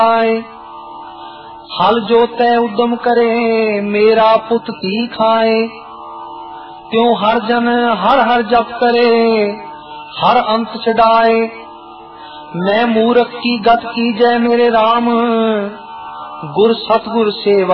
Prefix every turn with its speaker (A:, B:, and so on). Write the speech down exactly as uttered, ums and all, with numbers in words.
A: आए। हल जोते उद्यम करे मेरा पुत की खाए। त्यों हर जन हर हर जप करे हर अंत छड़ाए। मैं मूर्ख की गत की जय मेरे राम गुर सतगुर सेवा